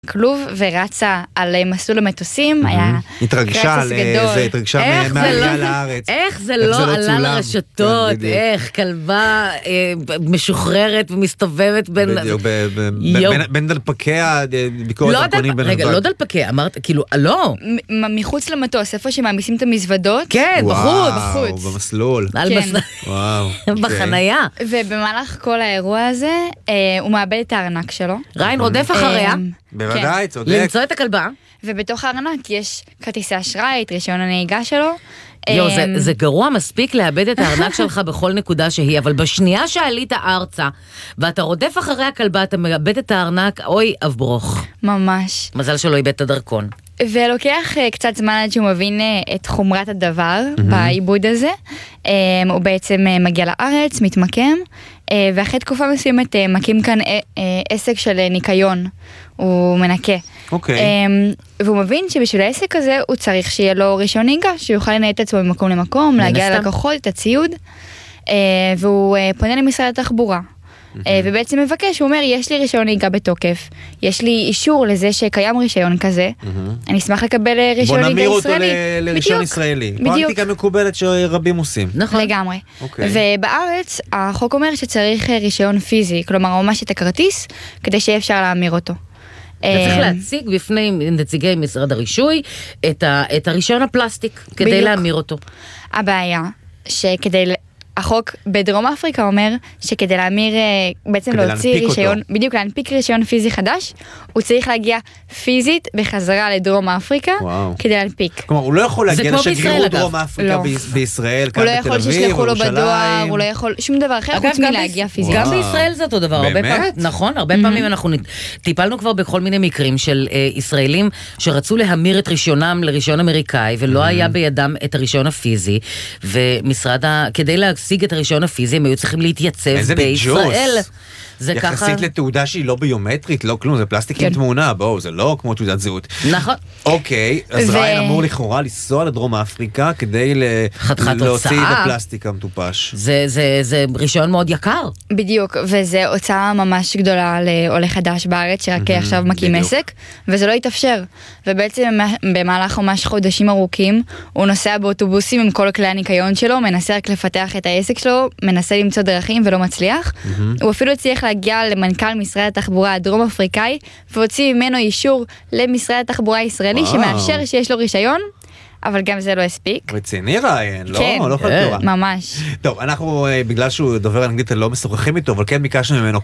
כלוב ורצה על מסלול המטוסים, היה התרגשה גדול. התרגשה מהעלייה לארץ. איך זה לא עלה לרשתות, איך כלבה משוחררת ומסתובבת בין דלפקיה, ביקורת דרכונים בנתב"ג. רגע, לא דלפקיה, אמרת, כאילו, לא. מחוץ למטוס, איפה שמעמיסים את המזוודות. כן, בחוץ. וואו, במסלול. וואו. בחנייה. ובמהלך כל האירוע הזה, הוא מאבד את הארנק שלו. ריין רודף אחריה. בוודאי, צודק. למצוא את הכלבה. ובתוך הארנק יש כרטיסי אשראי, את רישיון הנהיגה שלו. זה גרוע מספיק לאבד את הארנק שלך בכל נקודה שהיא, אבל בשנייה שעלית ארצה, ואתה רודף אחרי הכלבה, אתה מאבד את הארנק, אוי, אברוך. ממש. מזל שלא איבד את הדרכון. ולוקח קצת זמן עד שהוא מבין את חומרת הדבר בעיבוד הזה. הוא בעצם מגיע לארץ, מתמקם, ואחרי תקופה מסוימת מקים כאן עסק של ניקיון. הוא מנקה. והוא מבין שבשביל העסק הזה הוא צריך שיהיה לו רישיון נהיגה, שיוכל לנהל את עצמו ממקום למקום, להגיע ללקוחות, את הציוד, והוא פונה למשרד התחבורה. ובעצם מבקש, הוא אומר, יש לי רישיון נהיגה בתוקף, יש לי אישור לזה שקיים רישיון כזה, אני אשמח לקבל רישיון נהיגה ישראלי. בוא נמיר אותו לרישיון ישראלי. פרקטיקה מקובלת שרבים עושים. לגמרי. ובארץ, החוק אומר שצריך רישיון פיזי, כלומר, ממש את הכרטיס, כדי שיהיה אפשר להמיר אותו. צריך להציג בפני נציגי משרד הרישוי את הרישיון הפלסטיק, כדי להמיר אותו. הבעיה, שכדי... החוק בדרום אפריקה אומר שכדי להמיר, בעצם להוציא רישיון, בדיוק להנפיק רישיון פיזי חדש, הוא צריך להגיע פיזית בחזרה לדרום אפריקה כדי להנפיק. כלומר, הוא לא יכול להגיע לשגרירות דרום אפריקה בישראל, כאן בתל אביב, הוא לא יכול שישלחו לו בדואר, הוא לא יכול שום דבר אחר חוץ מלהגיע פיזית. גם בישראל זה אותו דבר. נכון, הרבה פעמים אנחנו טיפלנו כבר בכל מיני מקרים של ישראלים שרצו להמיר את רישיונם לרישיון אמריקאי, ולא היה בידם את הרישיון הפיזי, ומשרד כדי להשיג את הרישיון הפיזי, הם היו צריכים להתייצב בישראל. זה ככה... יחסית לתעודה שהיא לא ביומטרית, לא כלום, זה פלסטיק עם תמונה, בואו, זה לא כמו תעודת זהות. נכון. אוקיי, אז ריין אמור לכאורה לנסוע לדרום אפריקה, כדי להוציא את הפלסטיק המטופש. זה רישיון מאוד יקר. בדיוק, וזה הוצאה ממש גדולה לעולה חדש בארץ, שרק עכשיו מקים עסק, וזה לא יתאפשר. ובעצם במהלך ממש חודשים ארוכים, הוא נוסע באוטובוסים עם כל כלי הניקיון שלו, מנסה רק לפתח את העסק שלו, מנסה למצוא דרכים ולא מצליח. הוא אפילו הצליח להגיע למנכ"ל משרד התחבורה הדרום אפריקאי, והוציא ממנו אישור למשרד התחבורה הישראלי, שמאפשר שיש לו רישיון, אבל גם זה לא הספיק. רציני ריין, כן, לא חלטורה. ממש. טוב, אנחנו, בגלל שהוא דובר אנגלית, לא משוחחים איתו, אבל כן ביקשנו ממנו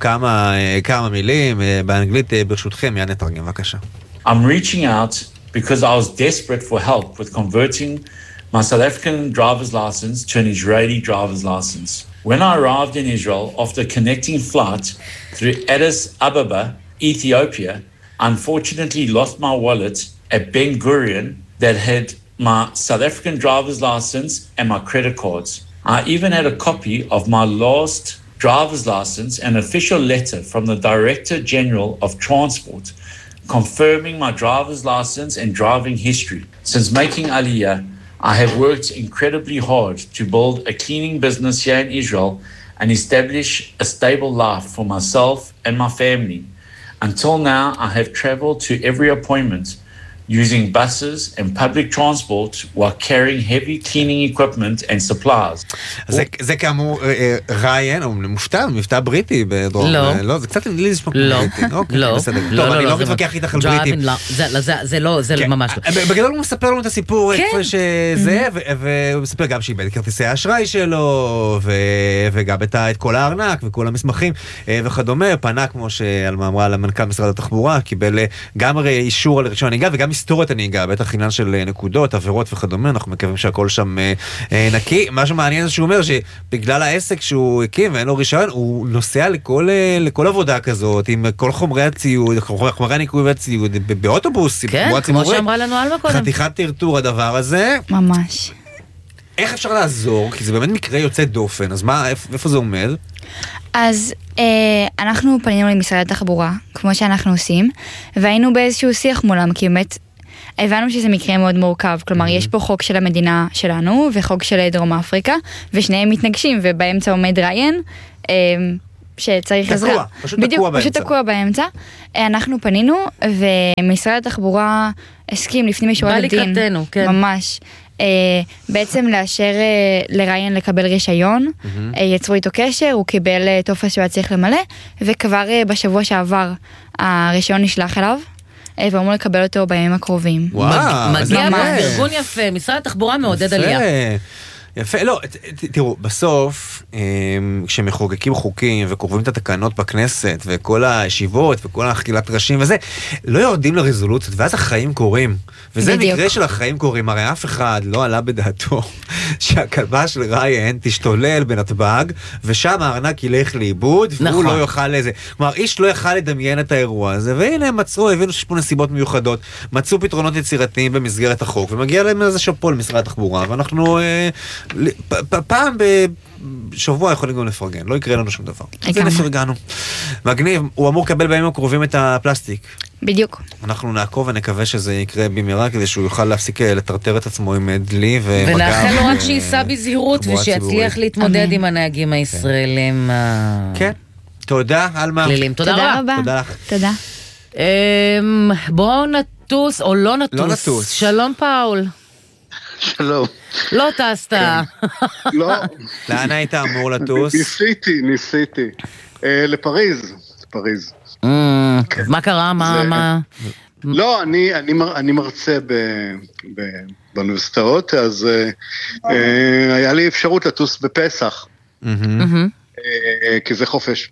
כמה מילים, באנגלית ברשותכם, יענה תרגם, בבקשה. I'm reaching out because I was desperate for help with converting my South African driver's license to an Israeli driver's license. When I arrived in Israel after connecting flight through Addis Ababa, Ethiopia, I unfortunately lost my wallet at Ben Gurion that had my South African driver's license and my credit cards. I even had a copy of my last driver's license and official letter from the Director General of Transport confirming my driver's license and driving history. Since making Aliyah, I have worked incredibly hard to build a cleaning business here in Israel and establish a stable life for myself and my family. Until now, I have traveled to every appointment using buses and public transport while carrying heavy cleaning equipment and supplies. זה כאמור ריין, הוא מבטא בריטי בדרום. לא, זה קצת אנגליזי שפה בריטי. לא. טוב, אני לא מתווכח איתך על בריטים. זה ממש לא. בגדול הוא מספר לנו את הסיפור איפה שזה, והוא מספר גם שאיבד את כרטיסי האשראי שלו, וגם את כל הארנק וכל המסמכים וכדומה. פנה, כמו שאלמה אמרה, למנכ"ל משרד התחבורה, קיבל גם אישור על רישיון הנהיגה וגם היסטוריית הנהיגה, בטח עניין של נקודות, עבירות וכדומה, אנחנו מקווים שהכל שם נקי. מה שמעניין זה שהוא אומר שבגלל העסק שהוא הקים ואין לו רישיון, הוא נוסע לכל עבודה כזאת, עם כל חומרי הציוד, חומרי הניקוי והציוד, באוטובוס, כן, כמו שאמרה לנו אלמה קודם. חתיכת טרטור הדבר הזה. ממש. איך אפשר לעזור? כי זה באמת מקרה יוצא דופן, אז איפה זה עומד? אז אנחנו פנינו למשרד התחבורה, כמו שאנחנו עושים, והיינו באיזשהו שיח מולם, כי באמת הבנו שזה מקרה מאוד מורכב, כלומר יש פה חוק של המדינה שלנו, וחוק של דרום אפריקה, ושניהם מתנגשים, ובאמצע עומד ריין, שצריך עזרה. פשוט תקוע באמצע. אנחנו פנינו, ומשרד התחבורה הסכים לפנים משורת הדין. בא לקראתנו, כן. ממש. בעצם לאשר לריין לקבל רישיון, יצרו איתו קשר, הוא קיבל טופס שהוא היה צריך למלא, וכבר בשבוע שעבר הרישיון נשלח אליו, ואמרו לקבל אותו בימים הקרובים. מגיע ארגון יפה, משרד התחבורה מעודד עלייה. יפה, לא, תראו, בסוף, כשמחוקקים חוקים וקוראים את התקנות בכנסת, וכל הישיבות, וכל החקילת ראשים וזה, לא יורדים לרזולוציות, ואז החיים קורים. וזה מקרה של החיים קורים, הרי אף אחד לא עלה בדעתו שהכלבה של ריין תשתולל בנתב"ג, ושם הארנק ילך לאיבוד, והוא לא יוכל לזה. כלומר, איש לא יוכל לדמיין את האירוע הזה, והנה הם מצאו, הבינו שיש פה נסיבות מיוחדות, מצאו פתרונות יצירתיים במסגרת החוק, ומגיע להם איזה שאפו למשרד התחבורה, ואנחנו פעם בשבוע יכולים גם לפרגן, לא יקרה לנו שום דבר. זה נפרגנו. מגניב, הוא אמור לקבל בימים הקרובים את הפלסטיק. בדיוק. אנחנו נעקוב ונקווה שזה יקרה במהרה, כדי שהוא יוכל להפסיק לטרטר את עצמו עם דלי ומגב. ונאחל לו רק שייסע בזהירות, ושיצליח להתמודד עם הנהגים הישראלים. כן. תודה, אלמה. תודה רבה. תודה לך. תודה. בואו נטוס, או לא נטוס. שלום פאול. שלום. לא טסת. לא. לאן היית אמור לטוס? ניסיתי. לפריז. מה קרה? מה? לא, אני מרצה באוניברסיטאות, אז היה לי אפשרות לטוס בפסח. כי זה חופש.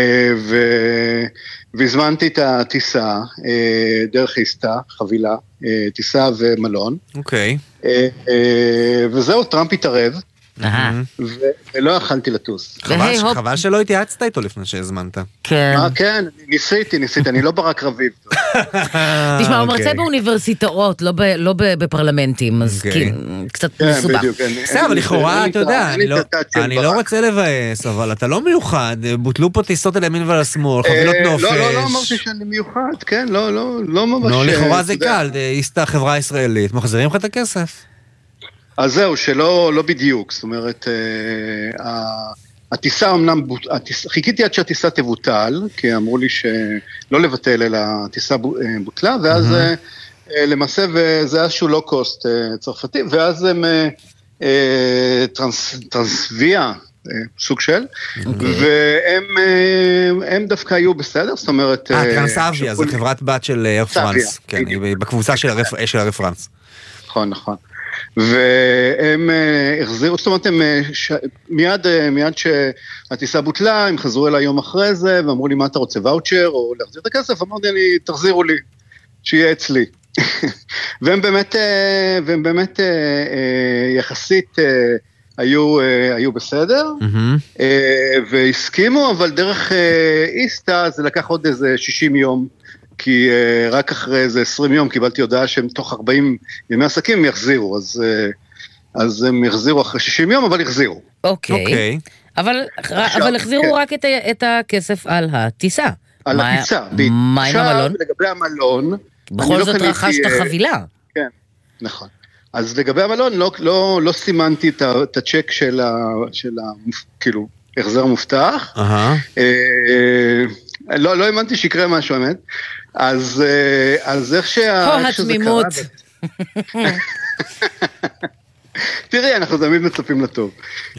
והזמנתי את הטיסה דרך איסטה, חבילה, טיסה ומלון. אוקיי. וזהו, טראמפ התערב, ולא יכולתי לטוס. חבל שלא התייעצת איתו לפני שהזמנת. כן, ניסיתי, אני לא ברק רביב. תשמע, הוא מרצה באוניברסיטאות, לא בפרלמנטים, אז קצת מסובך. בסדר, אבל לכאורה, אתה יודע, אני לא רוצה לבאס, אבל אתה לא מיוחד, בוטלו פה טיסות על ימין ועל השמאל, חבילות נופש. לא אמרתי שאני מיוחד, כן, לא ממש. לא, לכאורה זה קל, איסטה חברה ישראלית, מחזירים לך את הכסף. אז זהו, שלא בדיוק, זאת אומרת, הטיסה אמנם, חיכיתי עד שהטיסה תבוטל, כי אמרו לי שלא לבטל, אלא הטיסה בוטלה, ואז למעשה, וזה איזשהו לא קוסט צרפתי, ואז הם טרנסוויה, סוג של, והם דווקא היו בסדר, זאת אומרת... טרנסאביה, זו חברת בת של אייר פרנס, כן, היא בקבוצה של אייר פרנס. נכון. והם החזירו, זאת אומרת, הם מיד שהטיסה בוטלה, הם חזרו אליי יום אחרי זה, ואמרו לי, מה אתה רוצה, ואוצ'ר, או להחזיר את הכסף? אמרתי, תחזירו לי, שיהיה אצלי. והם באמת יחסית היו בסדר, והסכימו, אבל דרך איסטה זה לקח עוד איזה 60 יום, כי רק אחרי איזה 20 יום קיבלתי הודעה שהם תוך 40 ימי עסקים יחזירו, אז הם יחזירו אחרי 60 יום, אבל יחזירו. אוקיי. אבל החזירו רק את הכסף על הטיסה. על הטיסה. מה עם המלון? לגבי המלון... בכל זאת רכשת חבילה. כן, נכון. אז לגבי המלון לא סימנתי את הצ'ק של כאילו, החזר מובטח. לא האמנתי שיקרה משהו, האמת. אז איך שזה קרה... תראי, אנחנו תמיד מצפים לטוב.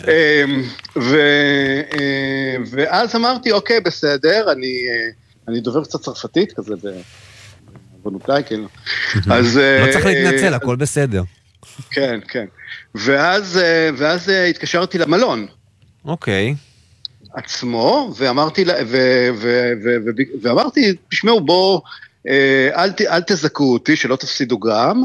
ואז אמרתי, אוקיי, בסדר, אני דובר קצת צרפתית, כזה בוונותיי, כאילו. לא צריך להתנצל, הכל בסדר. כן. ואז התקשרתי למלון. אוקיי. עצמו, ואמרתי, תשמעו, בוא, אל תזכו אותי, שלא תפסידו גרם,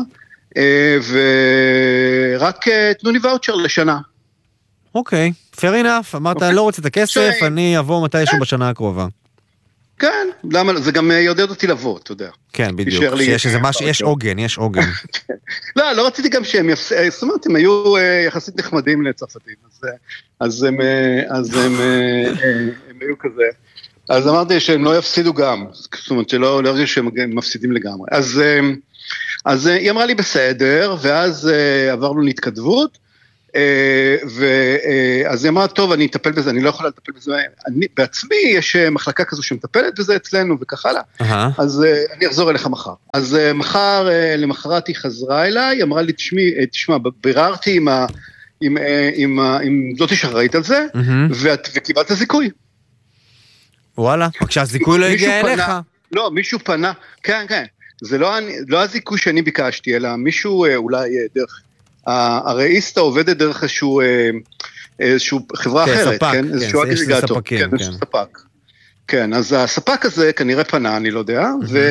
ורק תנו לי ואוצ'ר לשנה. אוקיי, fair enough, אמרת, אני לא רוצה את הכסף, אני אבוא מתישהו בשנה הקרובה. כן, למה, זה גם יודעת אותי לבוא, אתה יודע. כן, בדיוק, יש עוגן. לא רציתי גם שהם זאת אומרת, הם היו יחסית נחמדים לצרפתים, אז הם היו כזה, אז אמרתי שהם לא יפסידו גם, זאת אומרת, שלא ירגיש שהם מפסידים לגמרי. אז היא אמרה לי בסדר, ואז עברנו להתכתבות, אז היא אמרה, טוב, אני אטפל בזה, אני לא יכולה לטפל בזה, בעצמי יש מחלקה כזו שמטפלת בזה אצלנו וכך הלאה, אז אני אחזור אליך מחר. אז מחר, למחרת היא חזרה אליי, אמרה לי, תשמע, ביררתי עם זאת שאחראית על זה, וקיבלת זיכוי. וואלה, כשהזיכוי לא הגיע אליך. לא, מישהו פנה, כן, זה לא הזיכוי שאני ביקשתי, אלא מישהו אולי דרך, הרי איסטה עובדת דרך איזשהו חברה אחרת, כן? איזשהו אגריגטור, כן, איזשהו ספק. כן, אז הספק הזה כנראה פנה, אני לא יודע,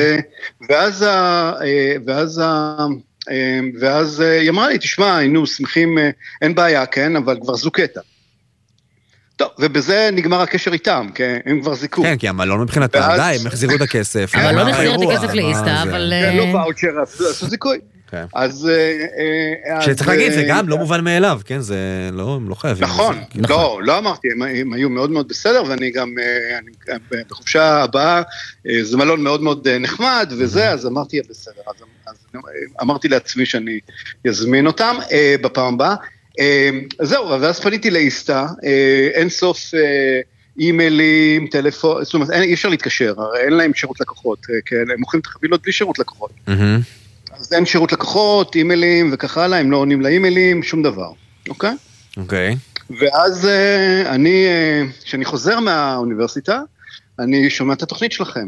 ואז היא אמרה לי, תשמע, היינו שמחים, אין בעיה, כן, אבל כבר זוקטה. טוב, ובזה נגמר הקשר איתם, כי הם כבר זיכו. כן, כי המלון מבחינתם, די, הם החזירו את הכסף. המלון החזיר את הכסף לאיסטה, אבל... כן, לא ואוצ'ר, עשו זיכוי. אז... שצריך להגיד, זה גם לא מובן מאליו, כן, זה לא, הם לא חייבים. נכון, לא אמרתי, הם היו מאוד מאוד בסדר, ואני גם, בחופשה הבאה, זה מלון מאוד מאוד נחמד, וזה, אז אמרתי, בסדר, אז אמרתי לעצמי שאני יזמין אותם בפעם הבאה, זהו, ואז פניתי לאיסטה, אין סוף אימיילים, טלפון, זאת אומרת, אי אפשר להתקשר, הרי אין להם שירות לקוחות, הם מוכרים את החבילות בלי שירות לקוחות. אז אין שירות לקוחות, אימיילים וככה הלאה, הם לא עונים לאימיילים, שום דבר, אוקיי? אוקיי. ואז כשאני חוזר מהאוניברסיטה, אני שומע את התוכנית שלכם.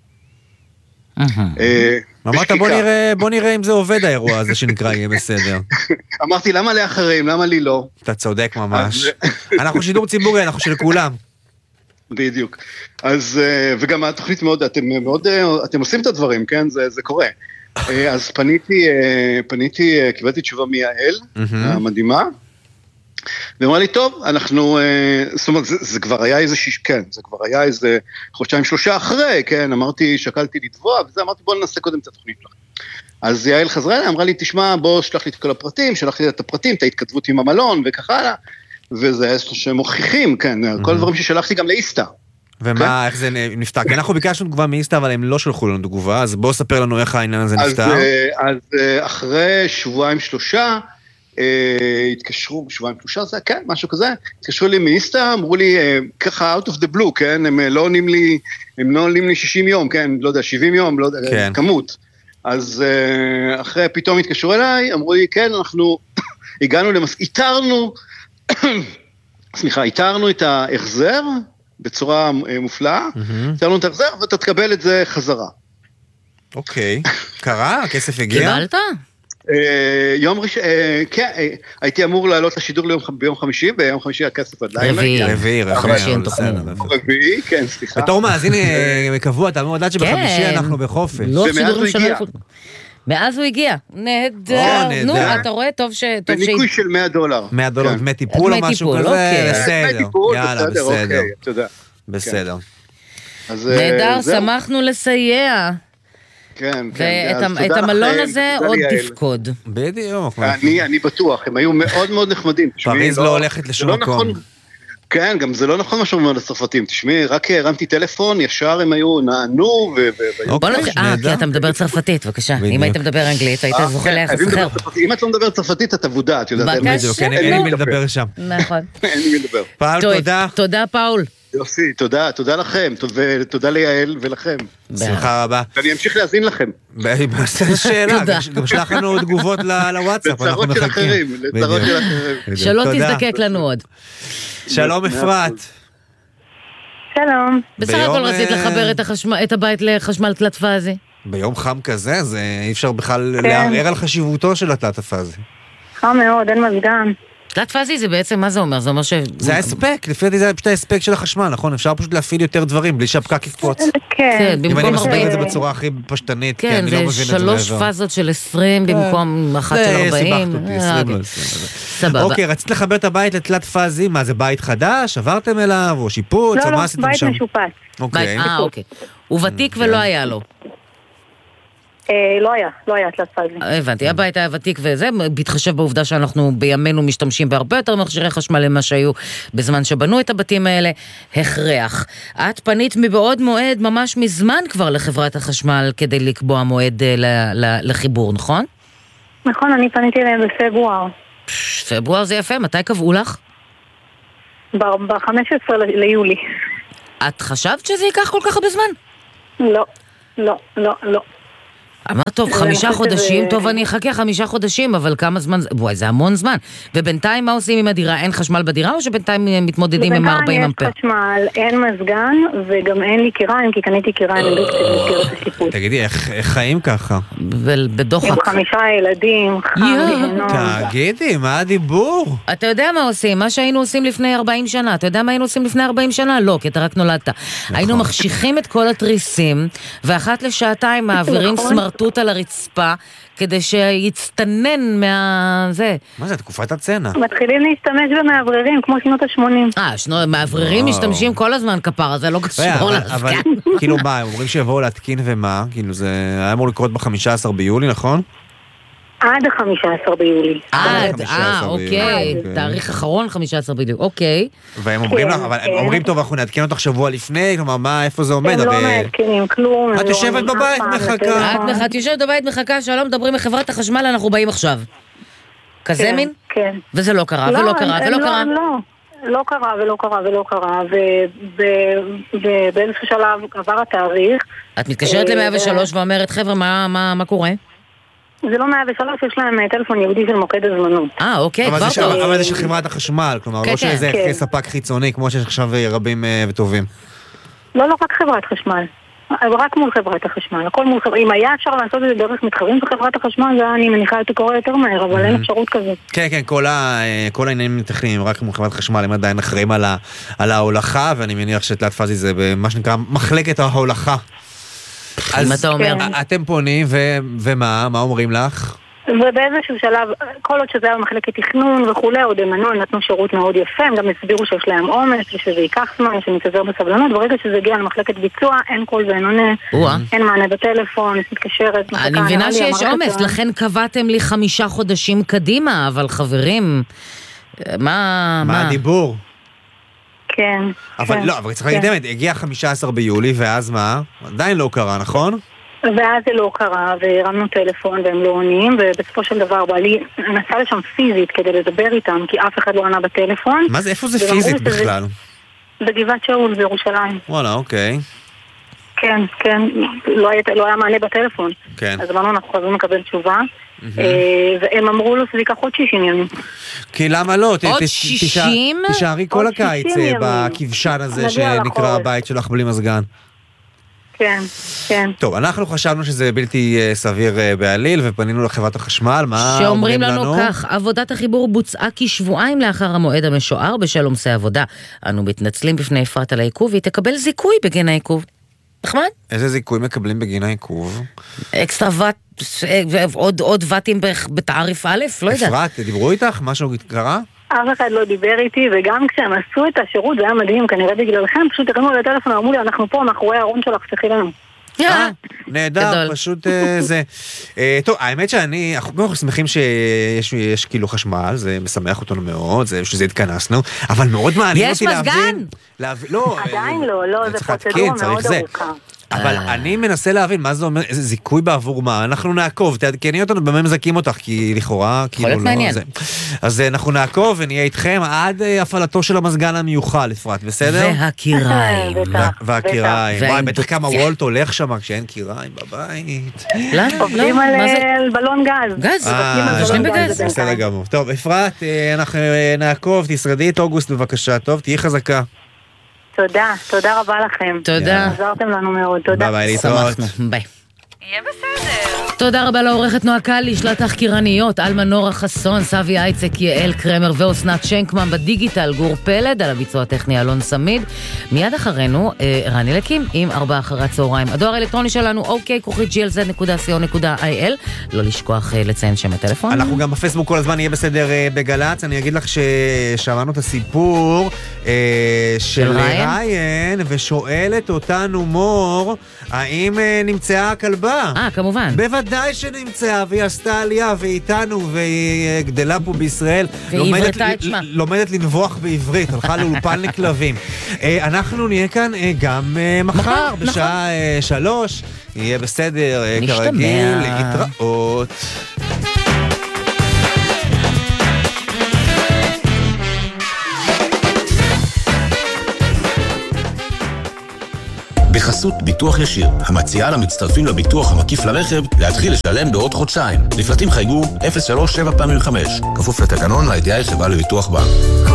אמרת בוא נראה אם זה עובד האירוע הזה שנקרא יהיה בסדר. אמרתי למה לאחרים, למה לי לא? אתה צודק ממש. אנחנו שידור ציבורי, אנחנו של כולם. בדיוק. אז וגם התוכנית מאוד, אתם עושים את הדברים, כן? זה קורה. אז פניתי, קיבלתי תשובה מיעל, המדהימה, ואמרה לי, טוב, אנחנו, זאת אומרת, זה כבר היה איזה חודשיים שלושה אחרי, כן, שקלתי לתבוע, וזה, אמרתי, בוא ננסה קודם את התוכנית שלך. אז יעל חזרה אליי, אמרה לי, תשמע, בוא שלח לי את כל הפרטים, שלח לי את הפרטים, את ההתכתבות עם המלון, וככה הלאה, וזה היה שמוכיחים, כן, כל הדברים ששלחתי גם לאיסטה. ומה, איך זה נפתר? כי אנחנו ביקשנו תגובה מאיסטה, אבל הם לא שלחו לנו תגובה, אז בוא ספר לנו איך העניין הזה נפתר. אז אחרי שבועיים שלושה, התקשרו, שבועיים שלושה, זה כן, משהו כזה, התקשרו לי מאיסטה, אמרו לי, ככה out of the blue, כן, הם לא עונים לי 60 יום, כן, לא יודע, 70 יום, לא יודע, כמות. אז אחרי פתאום התקשרו אליי, אמרו לי, כן, אנחנו הגענו איתרנו את ההחזר, בצורה מופלאה, איתרנו את ההחזר, ואתה תקבל את זה חזרה. אוקיי, קרה? הכסף הגיע? קיבלת? יום ראשון, כן, הייתי אמור לעלות לשידור ביום חמישי, ביום חמישי הכסף עדיין. רביעי, כן, סליחה. בתור מאזין קבוע, אתה מאוד עד שבחמישי אנחנו בחופש. מאז הוא הגיע. נהדר. נו, אתה רואה טוב בניקוי של $100. $100 דמי טיפול או משהו כזה? בסדר. יאללה, בסדר. תודה. בסדר. נהדר, שמחנו לסייע. כן, ואת המלון הזה עוד תפקוד. בדיוק. אני בטוח, הם היו מאוד מאוד נחמדים. פריז לא הולכת לשום מקום. כן, גם זה לא נכון מה שאומרים לצרפתים. תשמעי, רק הרמתי טלפון, ישר הם היו נענו כי אתה מדבר צרפתית, בבקשה. אם היית מדבר אנגלית, היית זוכה ליחס אחר. אם את לא מדבר צרפתית, אתה בודה, את יודעת. בדיוק, אין לי מי לדבר שם. נכון. אין לי מי לדבר. פאול, תודה. תודה, פאול. יוסי, תודה לכם, ותודה ליעל ולכם. שמחה רבה. ואני אמשיך להזין לכם. שאלה, גם שלח לנו תגובות לוואטסאפ. לצרות של אחרים. שלא תזדקק לנו עוד. שלום אפרת. שלום. בסך הכל רצית לחבר את הבית לחשמל תלת פאזי. ביום חם כזה, זה אי אפשר בכלל לערער על חשיבותו של התלת הפאזי. חם מאוד, אין מזגן. תלת פאזי זה בעצם, מה זה אומר? זה אומר ש... זה ההספק, לפי דעתי זה פשוט ההספק של החשמל, נכון? אפשר פשוט להפעיל יותר דברים, בלי שהפקק יקפוץ. כן. אם אני מסביר את זה בצורה הכי פשטנית, כן, זה 3 פאזות של 20 במקום 1 של 40. סבבה. אוקיי, רצית לחבר את הבית לתלת פאזי, מה זה בית חדש? עברתם אליו, או שיפוץ, או מה עשיתם שם? לא, בית משופץ. אוקיי. הוא ותיק ולא היה לו. לא היה תלת פאזי. הבנתי, הבית היה ותיק וזה, בהתחשב בעובדה שאנחנו בימינו משתמשים בהרבה יותר מכשירי חשמל למה שהיו בזמן שבנו את הבתים האלה, הכרח. את פנית מבעוד מועד ממש מזמן כבר לחברת החשמל כדי לקבוע מועד לחיבור, נכון? נכון, אני פניתי אליהם בפברואר. פברואר זה יפה, מתי קבעו לך? ב-15 ליולי. את חשבת שזה ייקח כל כך הרבה זמן? לא. אמר טוב, 5 חודשים, טוב אני אחכה 5 חודשים, אבל כמה זמן, בואי, זה המון זמן. ובינתיים מה עושים עם הדירה? אין חשמל בדירה או שבינתיים מתמודדים עם 40 אמפר? בינתיים יש חשמל, אין מזגן, וגם אין לי קיריים, כי קניתי קיריים במסגרת השיפוץ. תגידי, איך חיים ככה? בדוחק. עם 5 ילדים, תגידי, מה הדיבור? אתה יודע מה עושים? מה שהיינו עושים לפני 40 שנה. אתה יודע מה היינו עושים לפני 40 שנה? לא, כי אתה רק נולדת. היינו מחשיכים את כל התריסים, ואחת לשעתיים מעבירים סמרטוט על הרצפה, כדי שיצטנן זה. מה זה, תקופת הצנע? מתחילים להשתמש במעבררים, כמו שנות ה-80. מעבררים משתמשים כל הזמן כפרה, זה לא קשור לך. אבל כאילו מה, הם אומרים שיבואו להתקין ומה? כאילו זה היה אמור לקרות ב-15 ביולי, נכון? עד ה-15 ביולי. אוקיי. תאריך אחרון 15 בדיוק, אוקיי. והם אומרים לך, אבל הם אומרים טוב, אנחנו נעדכן אותך שבוע לפני, כלומר, איפה זה עומד? הם לא מעדכנים כלום. את יושבת בבית, מחכה. את יושבת בבית, מחכה, שלום, מדברים מחברת החשמל, אנחנו באים עכשיו. כזה מין? כן. וזה לא קרה, ולא קרה, ולא קרה. לא קרה ולא קרה ולא קרה, ובאיזשהו שלב עבר התאריך. את מתקשרת ל-103 ואומרת, חבר'ה, מה קורה? זה לא 103, יש להם טלפון יהודי של מוקד הזמנות. אוקיי, כבר טוב. אבל זה של חברת החשמל, כלומר, לא שזה ספק חיצוני, כמו שיש עכשיו רבים וטובים. לא רק חברת חשמל. רק מול חברת החשמל. הכל מול חברת... אם היה אפשר לעשות את זה דרך מתחרים של חברת החשמל, זה אני מניחה את קורה יותר מהר, אבל אין אפשרות כזאת. כן, כל העניינים טכניים רק מול חברת חשמל, הם עדיין אחראים על ההולכה, ואני מניח שתלת פאזי זה במה שנקרא מחלקת ההולכה. אז אתם פונים, ומה? מה אומרים לך? ובאיזשהו שלב, כל עוד שזה היה במחלקת תכנון וכולי, עוד הם נתנו שירות מאוד יפה, הם גם הסבירו שיש להם עומס, ושזה ייקח זמן, שנתעזר בסבלנות, ברגע שזה הגיע למחלקת ביצוע, אין קול ואין עונה, אין מענה בטלפון, מתקשרת, אני מבינה שיש עומס, לכן קבעתם לי 5 חודשים קדימה, אבל חברים, מה הדיבור? כן. אבל לא, אבל צריך להגיד, הגיע 15 ביולי, ואז מה? עדיין לא קרה, נכון? ואז זה לא קרה, והרמנו טלפון והם לא עונים, ובסופו של דבר בעלי נסע לשם פיזית כדי לדבר איתם, כי אף אחד לא ענה בטלפון. מה זה, איפה זה פיזית בכלל? בגבעת שאול בירושלים. וואלה, אוקיי. כן, לא היה מענה בטלפון. כן. אז אמרנו, אנחנו חייבים לקבל תשובה, והם אמרו לו שזה ייקח עוד 60 ימים. כי למה לא? עוד 60? תשארי כל הקיץ בכבשן הזה שנקרא הבית שלך בלי מזגן. כן. טוב, אנחנו חשבנו שזה בלתי סביר בעליל, ופנינו לחברת החשמל, מה שאומרים לנו כך, עבודת החיבור בוצעה כשבועיים לאחר המועד המשוער בשל עומסי עבודה. אנו מתנצלים בפני אפרת על העיכוב, והיא תקבל זיכוי בגין העיכוב. נחמד? איזה זיכוי מקבלים בגין העיכוב? אקסטרה וואט, עוד וואטים בתעריף א', לא יודע. אפרת, דיברו איתך? משהו קרה? אף אחד לא דיבר איתי, וגם כשהם עשו את השירות, זה היה מדהים, כנראה בגללכם, פשוט הרנו לטלפון, אמרו לי, אנחנו פה, מאחורי הארון שלך, שכי לנו. נהדר, פשוט זה. טוב, האמת אנחנו שמחים שיש כאילו חשמל, זה משמח אותנו מאוד, שזה התכנסנו, אבל מאוד מעניין אותי להבין. יש מזגן? עדיין לא, זה פרוצדורה מאוד ארוכה. אבל אני מנסה להבין מה זה אומר, איזה זיכוי בעבור מה, אנחנו נעקוב, תעדכני אותנו במה מזכים אותך, כי לכאורה, כאילו לא זה. אז אנחנו נעקוב ונהיה איתכם עד הפעלתו של המזגן המיוחל, אפרת, בסדר? והקיריים. וואי, בטח כמה וולט הולך שם כשאין קיריים בבית. עובדים על בלון גז. משלים בגז. בסדר גמור. טוב, אפרת, אנחנו נעקוב, תשרדי את אוגוסט בבקשה, טוב, תהיי חזקה. תודה רבה לכם. תודה. עזרתם לנו מאוד, תודה. ביי, להתראות. ביי. יהיה בסדר. תודה רבה לעורכת נועה קלי, שלל תחקירניות, אלמה נורה חסון, סבי אייצק, יעל קרמר ואוסנת שנקמן בדיגיטל, גור פלד, על הביצוע הטכני אלון סמיד. מיד אחרינו, רני לקים עם 4 אחרי הצהריים. הדואר האלקטרוני שלנו, ok@glz.co.il. לא לשכוח לציין שם הטלפון. אנחנו גם בפייסבוק כל הזמן יהיה בסדר בגלץ. אני אגיד לך ששמענו את הסיפור של ריין, ושואלת אותנו מור, האם נמצאה הכלבה? כמובן. בוודאי שנמצאה, והיא עשתה עלייה, ואיתנו, והיא גדלה פה בישראל. לומדת לנבוח בעברית, הלכה לאולפן לכלבים. אנחנו נהיה כאן גם מחר, בשעה 3. יהיה בסדר, כרגיל, להתראות. בחסות ביטוח ישיר, המציעה למצטרפים לביטוח המקיף לרכב להתחיל לשלם בעוד חודשיים. לפרטים חייגו 037-5, כפוף לתקנון לידיעה חברה לביטוח בנק.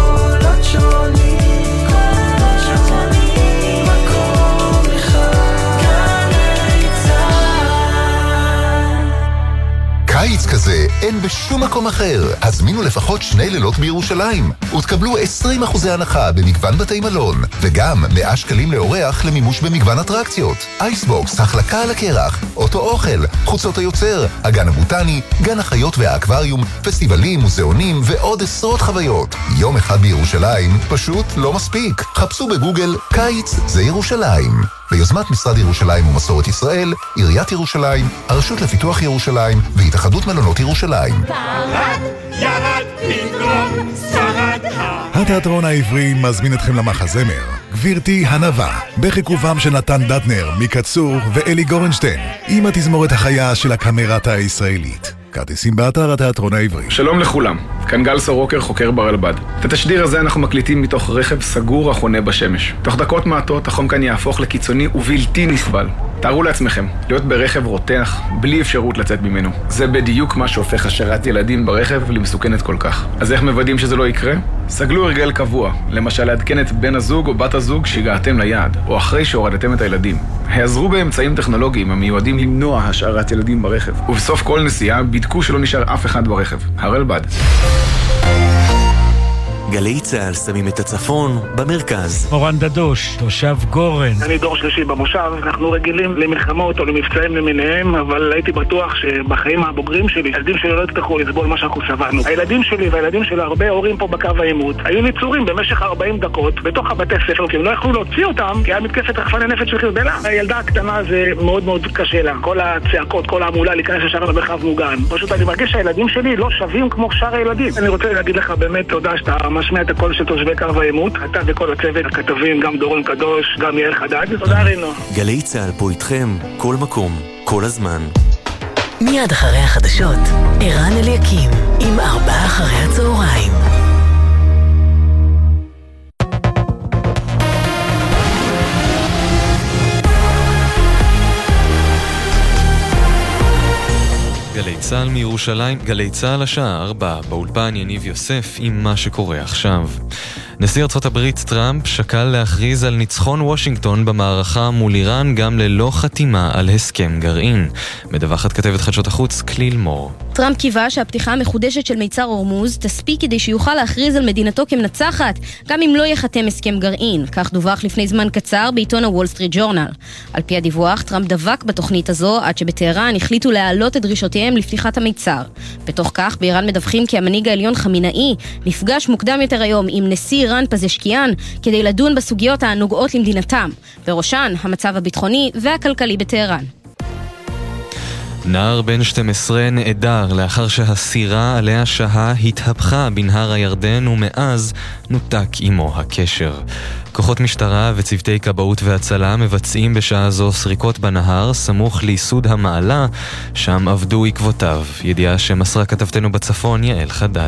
קיץ כזה אין בשום מקום אחר. הזמינו לפחות 2 לילות בירושלים ותקבלו 20% הנחה במגוון בתי מלון, וגם 100 שקלים לאורח למימוש במגוון אטרקציות. אייסבוקס, החלקה על הקרח, אוטו אוכל, חוצות היוצר, הגן הבוטני, גן החיות והאקווריום, פסטיבלים, מוזיאונים ועוד עשרות חוויות. יום אחד בירושלים פשוט לא מספיק. חפשו בגוגל קיץ זה ירושלים. ביוזמת משרד ירושלים ומסורת ישראל, עיריית ירושלים, הרשות לפיתוח ירושלים והתאחדות מלונות ירושלים. פרד, ירד, פתאום, שרד. התיאטרון העברי מזמין אתכם למחזמר גבירתי הנווה, בחיקובם של נתן דטנר מקצור ואלי גורנשטיין, עם התזמורת החיה של הקמרטה הישראלית. כרטיסים באתר התיאטרון העברי. שלום לכולם, כאן גל סורוקר, חוקר ברלב"ד. את התשדיר הזה אנחנו מקליטים מתוך רכב סגור החונה בשמש. תוך דקות מעטות החום כאן יהפוך לקיצוני ובלתי נסבל. תארו לעצמכם, להיות ברכב רותח בלי אפשרות לצאת ממנו. זה בדיוק מה שהופך השארת ילדים ברכב למסוכנת כל כך. אז איך מוודאים שזה לא יקרה? סגלו הרגל קבוע, למשל לעדכן את בן הזוג או בת הזוג שהגעתם ליעד, או אחרי שהורדתם את הילדים. העזרו באמצעים טכנולוגיים המיועדים למנוע השארת ילדים ברכב. ובסוף כל נסיעה בדקו שלא נשאר אף אחד ברכב. הרלב"ד. גלי צהל שמים את הצפון במרכז. אורן דדוש, תושב גורן. אני דור שלישי במושב, אנחנו רגילים למלחמות או למבצעים למיניהם, אבל הייתי בטוח שבחיים הבוגרים שלי, הילדים שלי לא יצטרכו לסבול מה שאנחנו סבלנו. הילדים שלי והילדים של הרבה הורים פה בקו העימות היו ניצורים במשך 40 דקות בתוך הבתי ספר, כי הם לא יכלו להוציא אותם, כי היה מתקפת רחפני נפץ של חיזבאללה. הילדה הקטנה זה מאוד מאוד קשה לה, כל הצעקות, כל העמולה להיכנס ישר למרחב מוגן. פשוט אני מרגיש שהילדים שלי לא שווים כמו שאר הילדים. אני רוצה להגיד לך באמת תודה שאתה משמיע את הקול של תושבי קו העימות, אתה וכל הצוות, הכתבים, גם דורון קדוש, גם יעל חדד. תודה רינו. גלי צהל פה איתכם, כל מקום, כל הזמן. מיד אחרי החדשות, ערן אליקים עם 4 אחרי הצהריים. גלי צהל מירושלים, גלי צהל השעה 4, באולפן יניב יוסף עם מה שקורה עכשיו. נשיא ארצות הברית טראמפ שקל להכריז על ניצחון וושינגטון במערכה מול איראן גם ללא חתימה על הסכם גרעין. מדווחת כתבת חדשות החוץ קליל מור. טראמפ קיווה שהפתיחה המחודשת של מיצר הורמוז תספיק כדי שיוכל להכריז על מדינתו כמנצחת, גם אם לא יחתם הסכם גרעין. כך דווח לפני זמן קצר בעיתון הוול סטריט ג'ורנל. על פי הדיווח, טראמפ דבק בתוכנית הזו עד שבטהרן החליטו להעלות את דרישותיהם לפתיחת המיצר. בתוך כך, באיראן מדווחים כי המנהיג העליון חמינאי נפגש מוקדם יותר היום עם נשיא איראן פזשקיאן כדי לדון בסוגיות הנוגעות למדינתם, בראשן המצב הביטחוני והכלכלי בטהרן. נער בן 12 נעדר לאחר שהסירה עליה שהה התהפכה בנהר הירדן ומאז נותק עמו הקשר. כוחות משטרה וצוותי כבאות והצלה מבצעים בשעה זו סריקות בנהר סמוך ליסוד המעלה, שם עבדו עקבותיו. ידיעה שמסרה כתבתנו בצפון יעל חדד.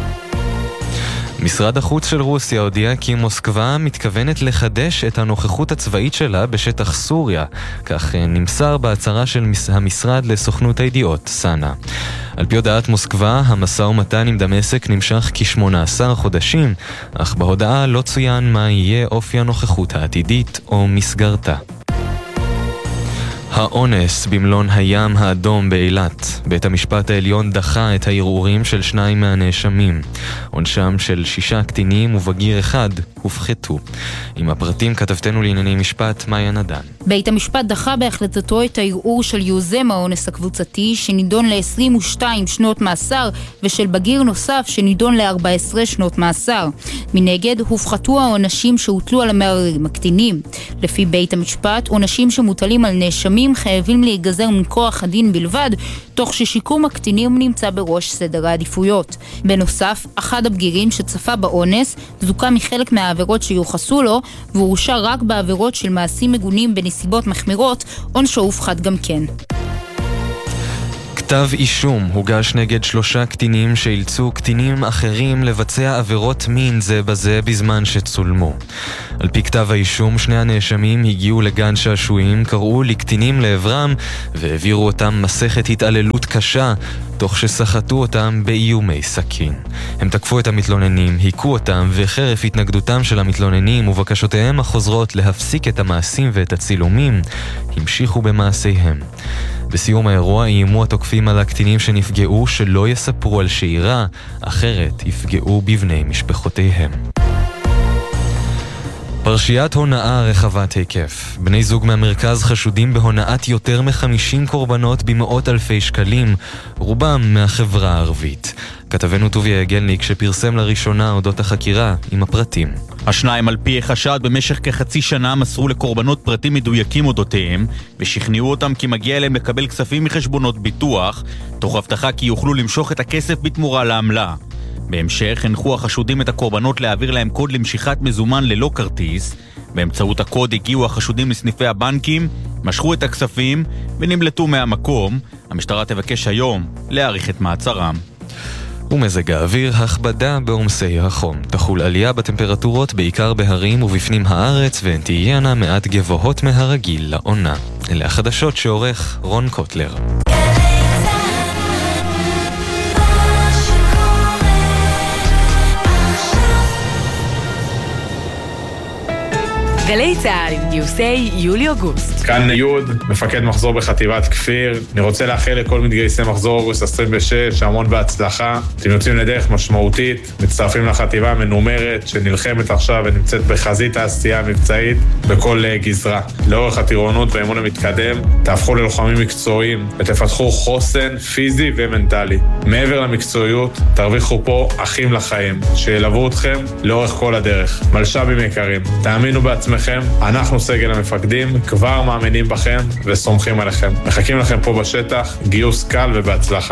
משרד החוץ של רוסיה הודיע כי מוסקבה מתכוונת לחדש את הנוכחות הצבאית שלה בשטח סוריה, כך נמסר בהצהרה של המשרד לסוכנות הידיעות, סאנה. על פי הודעת מוסקבה, המשא ומתן עם דמשק נמשך כ-18 חודשים, אך בהודעה לא צוין מה יהיה אופי הנוכחות העתידית או מסגרתה. האונס במלון הים האדום באילת. בית המשפט העליון דחה את הערעורים של 2 מהנאשמים. עונשם של 6 קטינים ובגיר אחד הופחתו. עם הפרטים כתבתנו לענייני משפט מאיה נדן. בית המשפט דחה בהחלטתו את הערעור של יוזם האונס הקבוצתי שנידון ל-22 שנות מאסר ושל בגיר נוסף שנידון ל-14 שנות מאסר. מנגד הופחתו העונשים שהוטלו על המערערים הקטינים. לפי בית המשפט, עונשים שמוטלים על נאשמים חייבים להיגזר מכוח הדין בלבד, תוך ששיקום הקטינים נמצא בראש סדר העדיפויות. בנוסף, אחד הבגירים שצפה באונס זוכה מחלק מהעבירות שיוחסו לו, והורשע רק בעבירות של מעשים מגונים בנסיבות מחמירות, עונשו הופחת גם כן. כתב אישום הוגש נגד 3 קטינים שאילצו קטינים אחרים לבצע עבירות מין זה בזה בזמן שצולמו. על פי כתב האישום, 2 הנאשמים הגיעו לגן שעשועים, קראו לקטינים לעברם והעבירו אותם מסכת התעללות קשה, תוך שסחטו אותם באיומי סכין. הם תקפו את המתלוננים, היכו אותם, וחרף התנגדותם של המתלוננים ובקשותיהם החוזרות להפסיק את המעשים ואת הצילומים, המשיכו במעשיהם. בסיום האירוע איימו התוקפים על הקטינים שנפגעו שלא יספרו על שאירה, אחרת יפגעו בבני משפחותיהם. פרשיית הונאה רחבת היקף. בני זוג מהמרכז חשודים בהונאת יותר מ-50 קורבנות במאות אלפי שקלים, רובם מהחברה הערבית. כתבנו טוביה יגלניק שפרסם לראשונה אודות החקירה עם הפרטים. השניים על פי החשד במשך כחצי שנה מסרו לקורבנות פרטים מדויקים אודותיהם ושכנעו אותם כי מגיע להם לקבל כספים מחשבונות ביטוח, תוך הבטחה כי יוכלו למשוך את הכסף בתמורה לעמלה. בהמשך הנחו החשודים את הקורבנות להעביר להם קוד למשיכת מזומן ללא כרטיס. באמצעות הקוד הגיעו החשודים לסניפי הבנקים, משכו את הכספים ונמלטו מהמקום. המשטרה תבקש היום להאריך את מעצרם. ומזג האוויר, הכבדה בעומסי החום. תחול עלייה בטמפרטורות בעיקר בהרים ובפנים הארץ, והן תהיינה מעט גבוהות מהרגיל לעונה. אלה החדשות שעורך רון קוטלר. גלי צהל עם גיוסי יולי-אוגוסט. כאן יוד, מפקד מחזור בחטיבת כפיר. אני רוצה לאחל לכל מתגייסי מחזור אוגוסט 26, המון בהצלחה. אתם יוצאים לדרך משמעותית, מצטרפים לחטיבה מנומרת שנלחמת עכשיו ונמצאת בחזית העשייה המבצעית בכל גזרה. לאורך הטירונות והאימון המתקדם, תהפכו ללוחמים מקצועיים ותפתחו חוסן פיזי ומנטלי. מעבר למקצועיות, תרוויחו פה אחים לחיים, שילוו אתכם לאורך כל הדרך. מלשבים יקרים, תאמינו בעצמכם. אנחנו סגל המפקדים, כבר מאמינים בכם וסומכים עליכם. מחכים לכם פה בשטח, גיוס קל ובהצלחה.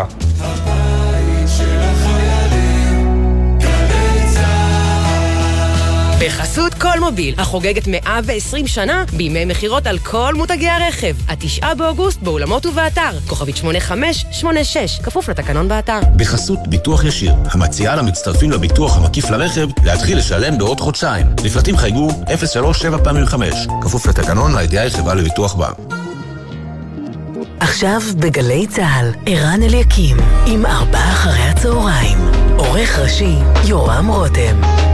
בחסות כל מוביל, החוגגת 120 שנה בימי מחירות על כל מותגי הרכב. 9 באוגוסט באולמות ובאתר, כוכבית 8586, כפוף לתקנון באתר. בחסות ביטוח ישיר, המציעה למצטרפים לביטוח המקיף לרכב להתחיל לשלם בעוד חודשיים. לפרטים חייגו 037-5, כפוף לתקנון לידיעה חברה לביטוח בר. עכשיו בגלי צהל, ערן אליקים עם 4 אחרי הצהריים. עורך ראשי יורם רותם.